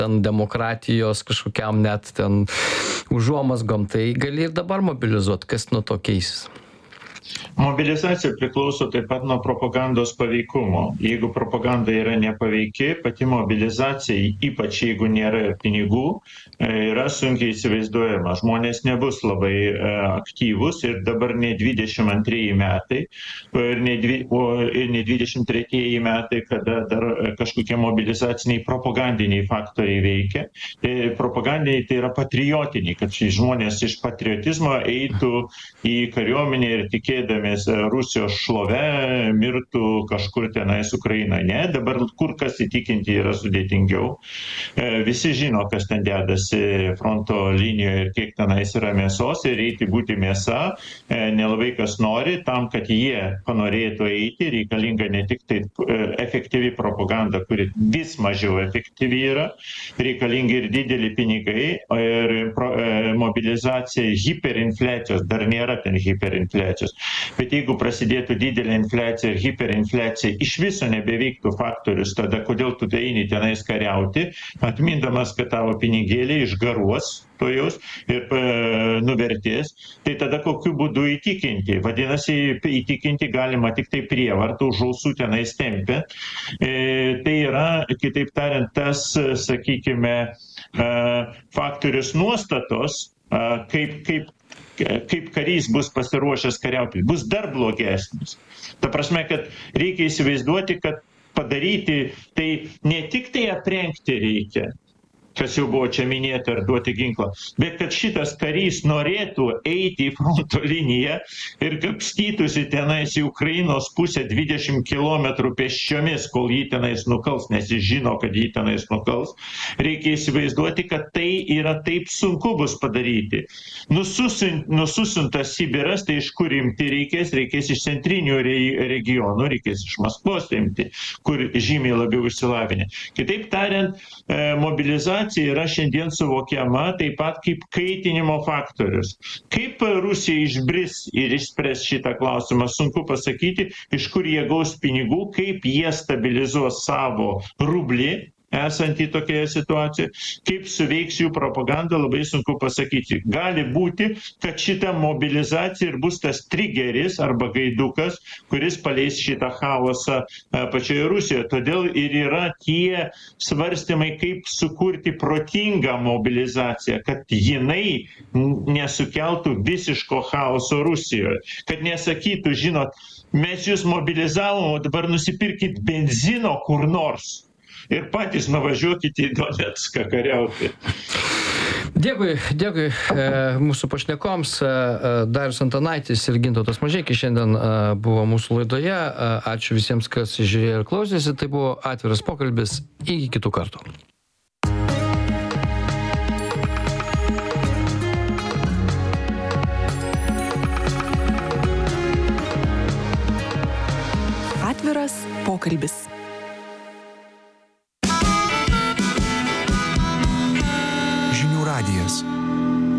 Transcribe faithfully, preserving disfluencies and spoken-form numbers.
ten demokratijos kažkokiam net ten užuomazgom, tai gali ir dabar mobilizuot, kas nuo to keisis. Mobilizacija priklauso taip pat nuo propagandos paveikumo. Jeigu propaganda yra nepaveiki, pati mobilizacija, ypač jeigu nėra pinigų, yra sunkiai įsivaizduojama. Žmonės nebus labai aktyvūs ir dabar ne dvidešimt antrieji metai, ir ne, dvi, o, ir ne dvidešimt tretieji metai, kada dar kažkokie mobilizaciniai propagandiniai faktoriai veikia. Tai propagandiniai tai yra patriotiniai, kad žmonės iš patriotizmo eitų į kariuomenę ir tikėdamės Rusijos šlove mirtų kažkur tenais Ukrainoje. Ne, dabar kur kas įtikinti yra sudėtingiau. Visi žino, kas ten dedasi fronto linijoje ir kiek tenais yra mėsos ir eiti būti mėsa. Nelabai kas nori, tam, kad jie panorėtų eiti, reikalinga ne tik tai efektyvi propaganda, kuri vis mažiau efektyvi yra, reikalingi ir dideli pinigai ir mobilizacija hiperinfliacijos, dar nėra ten hiperinfliacijos. Bet jeigu prasidėtų didelė infliacija ir hiperinfliacija, iš viso nebeveiktų faktorius, tada kodėl tu eini tenais kariauti, atmindamas, kad tavo pinigėliai išgaruos tojaus ir e, nuvertės, tai tada kokiu būdu įtikinti. Vadinasi, įtikinti galima tik tai prievartų, už ausų tenais tempia. E, tai yra, kitaip tariant, tas, sakykime, e, faktorius nuostatos, e, kaip, kaip kaip karys bus pasiruošęs kariauti, bus dar blogesnis. Ta prasme, kad reikia įsivaizduoti, kad padaryti, tai ne tik tai aprengti reikia, kas jau buvo čia minėta, ar duoti ginklą, bet kad šitas karys norėtų eiti į fronto liniją ir kapstytųsi tenais į Ukrainos pusę dvidešimt kilometrų pėsčiomis, kol jį tenais nukals, nes jis žino, kad jį tenais nukals. Reikia įsivaizduoti, kad tai yra taip sunku bus padaryti. Nususint, nususintas Sibiras, tai iš kur imti reikės? Reikės iš centrinių regionų, reikės iš Maskvos imti, kur žymiai labiau išsilavinę. Kitaip tariant, mobilizacija yra šiandien suvokiama taip pat kaip kaitinimo faktorius. Kaip Rusija išbris ir išspręs šitą klausimą, sunku pasakyti, iš kur jie gaus pinigų, kaip jie stabilizuos savo rublį, esantį tokioje situacijoje, kaip suveiks jų propaganda, labai sunku pasakyti. Gali būti, kad šita mobilizacija ir bus tas trigeris arba gaidukas, kuris paleis šitą chaosą pačioje Rusijoje. Todėl ir yra tie svarstymai, kaip sukurti protingą mobilizaciją, kad jinai nesukeltų visiško chaoso Rusijoje. Kad nesakytų, žinot, mes jūs mobilizavom, o dabar nusipirkit benzino kur nors. Ir patys nuvažiuokite į Donecką kariauti. Dėkui, dėkui e, mūsų pašnekoms. E, Darius Antanaitis ir Gintautas Mažeikis šiandien e, buvo mūsų laidoje. E, ačiū visiems, kas žiūrėjo ir klausėsi. Tai buvo atviras pokalbis. Iki kitų kartų. Atviras pokalbis. Radijas.